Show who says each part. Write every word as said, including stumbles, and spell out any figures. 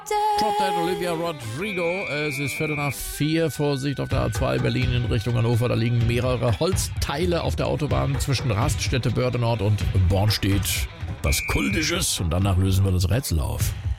Speaker 1: Drop Dead, Olivia Rodrigo. Es ist Viertel nach vier. Vorsicht auf der A zwei Berlin in Richtung Hannover. Da liegen mehrere Holzteile auf der Autobahn zwischen Raststätte Bördenort und Bornstedt. Was Kultisches. Und danach lösen wir das Rätsel auf.